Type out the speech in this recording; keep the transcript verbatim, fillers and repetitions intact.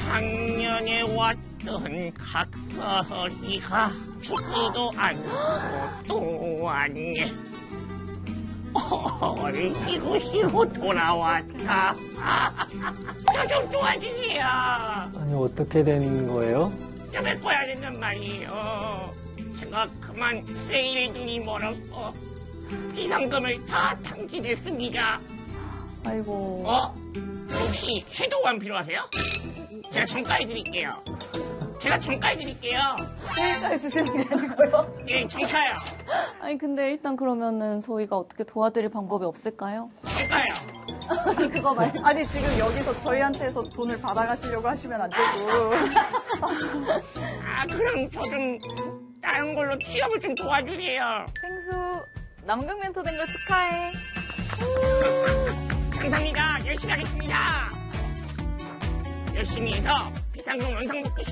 작년에 왔던 각설이가 죽지도 않고 또 왔네. 얼기고 쉬고 돌아왔다. 저 좀 도와주세요. 아니, 어떻게 된 거예요? 좀 메꿔야 된단 말이에요. 제가 그만 세일의 눈이 멀어서 비상금을 다 탕진했습니다. 아이고. 어? 혹시 섀도우감 필요하세요? 제가 정가해드릴게요. 제가 정가해드릴게요. 세일까지 주시는 게 아니고요. 예, 정가요. 아니, 근데 일단 그러면은 저희가 어떻게 도와드릴 방법이 없을까요? 정가요. 아니, 그거 말. 아니, 지금 여기서 저희한테서 돈을 받아가시려고 하시면 안 되고. 아, 그럼 저 좀 다른 걸로 취업을 좀 도와주세요. 생수, 남극 멘토 된 거 축하해. 감사합니다. 열심히 하겠습니다. 열심히 해서 비상금 원상 복구